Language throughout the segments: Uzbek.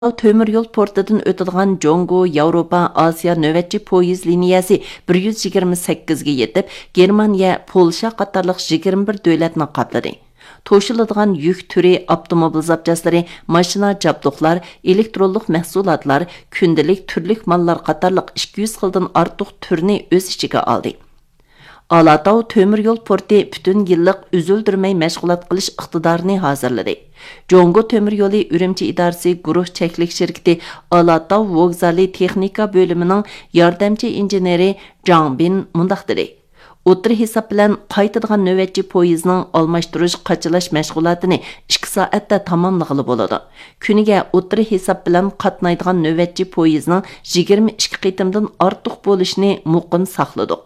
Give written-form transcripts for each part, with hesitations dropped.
Tömür yol portidan ötüdüğün Jongo, Avrupa, Asiya növetçi poyiz liniyasi 128 ga yetip, Germaniya, Polşa qatarlıq 21 dövlətni qapladı. Toşuladigan yük türü, avtomobil zapçaslari, maşina jabduqlar, elektronluq məhsulatlar, kündəlik türlük mallar qatarlıq 200 xildan artıq türni öz içiga aldı. Alatau tömür yol porti bütün yıllık üzüldürmey məşğulat qilish iqtidarını hazırladı. Jongo tömür yolu Ürümçi idarəsi guruh çəklik şirketi Alatau vokzali texnika bölümünün yardımcı injeneri Zhang Bin mundaq dedi. O'tir hesap bilan qaytadigan növbətçi poyizning almashtirish qachilash məşğulatını 2 saatda tamamlag'ili bo'ladi. Kuniga o'tir hesap bilan qatnaydigan növbətçi poyizning 22 qitimdan ortiq bo'lishini muqim saqladik.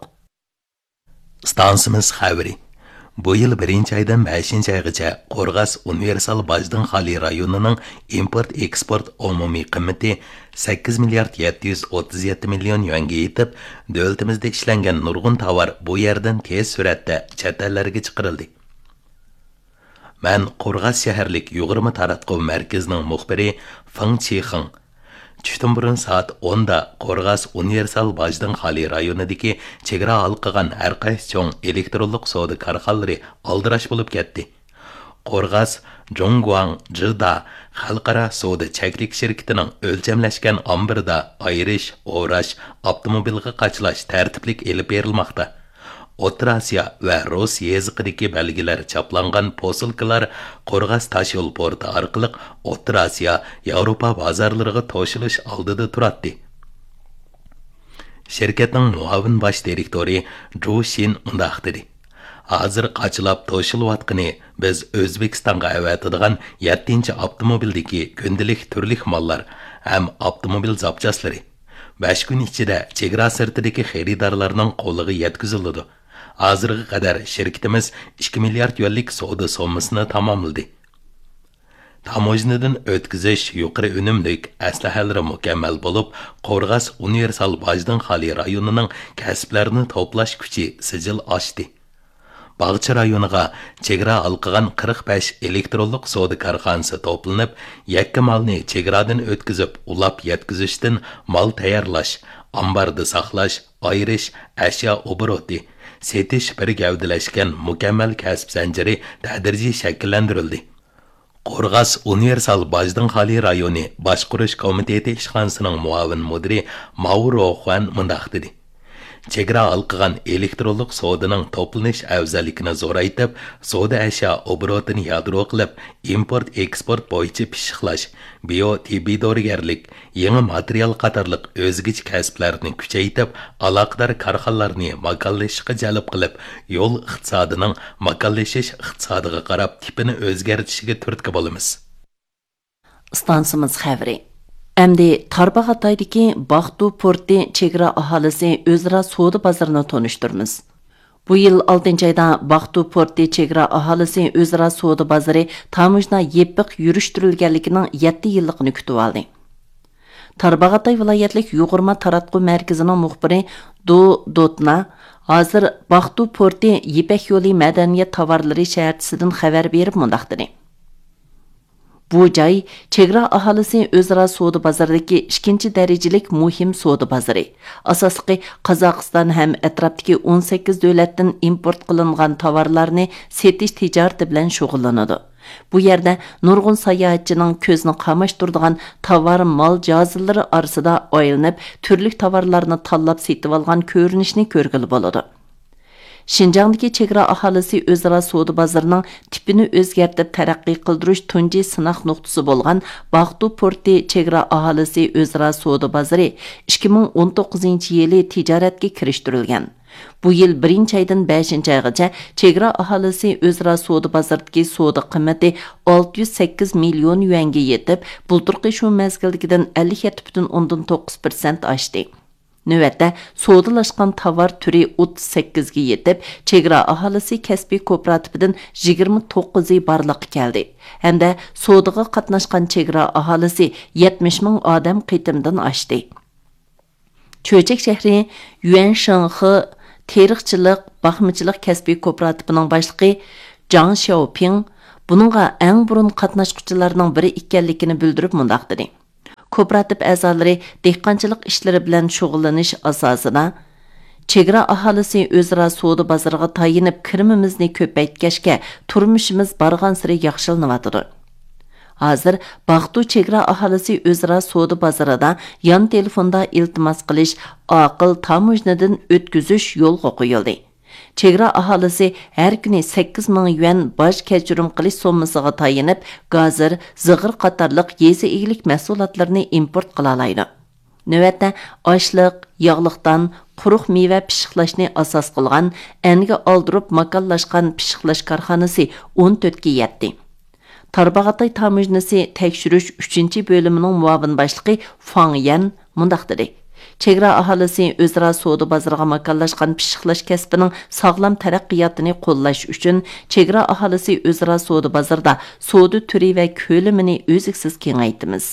Stansimiz xəbəri. Bu yıl 1-ci aydan 5-ci aygacha Qorğas Universal Bajdın Xali rayonunun import-eksport umumi qiymati 8 milyard 737 milyon yuanga yetib, dövlətimizdə işlənən nurgun tovar bu yerdən tez sürətdə chet ellərə chiqarildi. Mən Qorğas şəhərlik yuğurma taratquv mərkəzinin muxbiri Feng Qixing Çütün burun saat 10'da Qorğas Universal Bajdın Xali rayonidagi chegara alqigan har qaysi cho'ng elektronlik savdo korxonalari aldirash bo'lib ketdi. Qorğas Zhongguang Zhida xalqaro savdo chaklik shirkatining o'lchamlashgan ombirida ayirish, o'rash, avtomobilga qachilash tartiblik elib berilmoqda. O'rta Osiyo va Rus yeziqidagi belgilar chaplangan posilkalar Qorğas tosh yo'l porti orqali O'rta Osiyo, Yevropa bozorlariga to'shilish oldida turadi. Şirketning muavin bosh direktori Zhu Xin mundaq dedi. Hozir qachilab to'shilayotgani biz O'zbekistonga avatadigan 7-chi avtomobildagi kundalik turli mallar ham avtomobil zapchaslari 5 kun ichida chegara sirtidagi xaridorlarning qo'liga yetkaziladi. Hozirga qadar şirketimiz 2 milyard yuanlik savdo sommasini tamomladi. Tamojnadan o'tkazish yuqori unumlik aslahalari mukammal bo'lib, Qorğas Universal Bajdın Xali rayonining kasblarini to'plash kuchi sijil ochdi. Bağçı rayoniga chegara alqigan 45 elektronlik savdo korxonasi to'planib, yakka malni chegaradan o'tkazib, ulab yetkazishdan mal tayyorlash, ambarda saqlash, ayirish, ashyo obroti setish bir gavdalashgan mukammal kasb zanjiri tadrijiy shakllantirildi. Qorğas Universal Bajdın Xali rayoni boshqarish komiteti ishxonasining muavin mudiri Mauro Juan mundaq dedi. Chegara alqigan elektronlik savdoning to'planish afzalligini zo'raytib, savdo ashyo obrotini yadro qilib, import-eksport bo'yicha pishiqlash, bio-tibbiy dorigarlik, yangi material qatorliq o'zgich kasblarni kuchaytirib, aloqador korxonalarni makallashishga jalb qilib, yo'l iqtisodining makallashish iqtisodiga qarab tipini o'zgartishiga turtki bo'lamiz. Stansimiz xəbəri. Әмді Tarbağatay'daki Baxtu porti chegara aholisi o'zaro savdo bozorini tonuşturmiz. Bu yıl 6 ayda Baxtu porti chegara aholisi o'zaro savdo bozori tamojna yepiq yurishtirilganligining 7 yilligini kutib oldi. Tarbağatay viloyatlik yuqurma taratquv markazining muxbiri Do Dotna hozir Baxtu porti Yipak yo'li madaniyat tovarlari shaharchisidan xabar berib mundaq dedi. Bu joy chegara aholisi o'zaro savdo bozoridagi 2-chi darajalik muhim savdo bozori. Asosliqi Qozog'iston ham atrofdagi 18 davlatdan import qilingan tovarlarni setish tijorati bilan shug'ullanadi. Bu yerda nurg'un sayohatchining ko'zni qamashtiradigan tovar mol jozillari orasida oylanib, turli tovarlarni tanlab setib olgan ko'rinishni ko'rgili bo'ladi. Şinjandagi chegara aholisi o'zaro savdo bozorining tipini o'zgartirib taraqqiy qildirish tunji sinoq nuqtasi bo'lgan Baxtu porti chegara aholisi o'zaro savdo bozori 2019-yili tijoratga kirishtirilgan. Bu yil 1-aydan 5-aygacha chegara aholisi o'zaro savdo bozoridagi savdo qiymati 608 million yuanga yetib, bulturqi shu mezgildagidan 57,9% oshdi. Növətdə savdolaşqan tovar türü 38 ga yetib, chegara aholisi kasbiy kooperatividan 29 barliqqa keldi. Hamda savdoga qatnashgan chegara aholisi 70 ming odam qitimdan oshdi. Cho'chak shahri Yuanshanxi tarixchilik, baxmichilik kasbiy kooperativining boshlig'i Zhang Xiaoping buningga eng burun qatnashuvchilarning biri ekanligini bildirib mundaq dedi. kooperativ a'zolari dehqonchilik ishlari bilan shug'ullanish asosida chegara aholisi o'zaro savdo bozoriga tayinib kirimimizni ko'paytgachga turmushimiz barg'ansiri yaxshilanyotidi. Hozir Baxtu chegara aholisi o'zaro savdo bozorida yon telefonda iltimos qilish, aql tamojnadan o'tkazish yo'lga qo'yildi. Chegara aholisi har kuni 8,000 yuan boj kechirim qilish sommasiga tayinib, gazir, zig'ir qatorliq yezi egilik mahsulotlarini import qila oladi. Növətdə oshliq, yog'liqdan quruq meva pishiqlashni asos qilgan, anga oldirib makonlashgan pishiqlash korxonasi 14 ga yetdi. Tarbağatay tamojnasi tekshirish 3-bo'limining muavin boshlig'i Fang Yan mundaq dedi. Chegara aholisi o'zaro savdo bozoriga makonlashgan pishiqlash kasbining sog'lom taraqqiyotini qo'llash uchun chegara aholisi o'zaro savdo bozorida savdo turi va ko'lamini o'ziksiz kengaytimiz.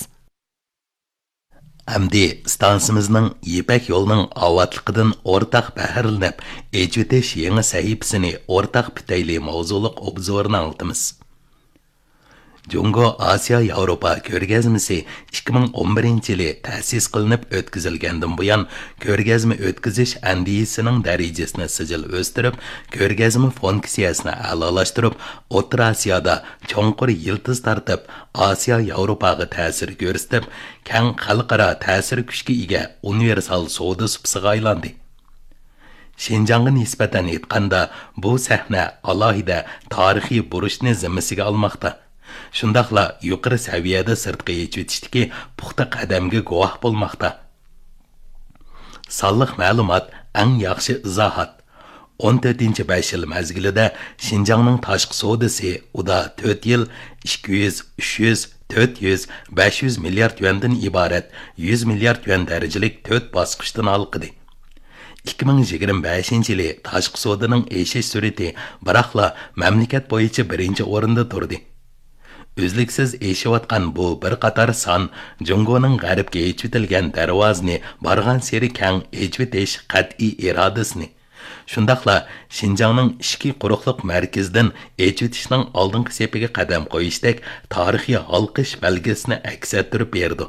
Әмді станцымызның Епәк yolының avatlığıdan ortaq bəhərlənib, ecvetiş yeni sahipsini ortaq bitəyli mavzuluq obzorunu altımız. Jungo Asiya Avropa ko'rgazmasi 2011-yili ta'sis qilinib o'tkazilgandan buyon ko'rgazma o'tkazish andiyisining darajasini sijil o'stirib, ko'rgazma funksiyasini a'lolashtirib, O'rta Osiyoda cho'nqur yildiz tartib, Asiya Avropaga ta'sir ko'rsatib, keng xalqaro ta'sir kuchga ega universal savdo supsiga aylandi. Şinjanğa nisbatan aytganda, bu sahna alohida tarixiy burishni zimmasiga olmoqda. Shundaqla yuqori saviyada sirtqi yetishdi puxta qadamga guvoh bo'lmoqda. Sonliq ma'lumot eng yaxshi izohat. 14-5 yil mazgilida Şinjanning tashqi savdosi uda 4 yil 200, 300, 400, 500 milliard yuandan iborat 100 milliard yuan darajalik 4 bosqichdan olqidi. 2025-yili tashqi savdoning eshish sur'ati biroqla mamlakat bo'yicha birinchi o'rinda turdi. Üzlüksiz eşiyotgan bu bir qator son Jungoning g'arbga echvitilgan darvozani bargan seri keng echvitish qat'iy irodasini. Shundaqla Şinjanning ishki quruqliq markazidan echvitishning oldingi sepiga qadam qo'yishdek tarixiy olqish belgisini aks ettirib berdi.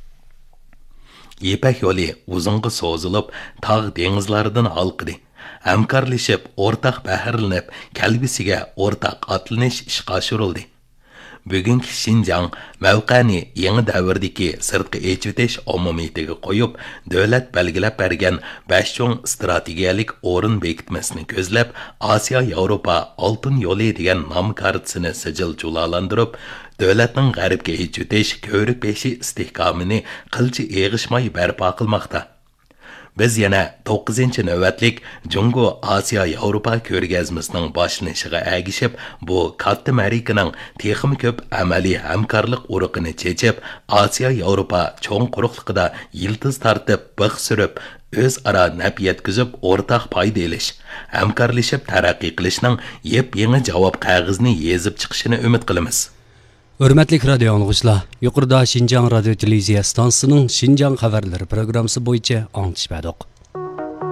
Ipek yo'li uzunga so'zilib, tog' dengizlaridan halqidi. Hamkorlashib, o'rtaq bahrlanib, kelgusiga o'rtaq atlanish ishga oshirildi. Bugungi Şinjan mavqani yangi davrdagi sirtqi echvitish umumiyatiga qo'yib, davlat belgilab bergan 5 cho'ng strategiyalik o'rin bekitmasini ko'zlab, Osiyo Yevropa oltin yo'li degan nom kartasini sijil julalantirib, davlatning g'arbga echvitish ko'rik beshi istehkomini qilchi eg'ishmay barpo qilmoqda. Biz yana 9-navbatlik Jungo Asiya Yevropa ko'rgazmasining boshlanishiga agishib, bu katta marikaning texnik ko'p amaliy hamkorlik urug'ini chechib, Asiya Yevropa cho'ng quruqligida yildiz tartib, bix surib, o'zaro naf yetkazib, o'rtaq foyda olish, hamkorlashib taraqqiy qilishning yep-yangi javob qog'ozini yezib chiqishini umid qilamiz. Hürmetlik radyo anlıqçılar, yuqorida Şinjan radio televiziya stansiyasining Şinjan xabarlari programmasi bo'yicha anglitishmadik.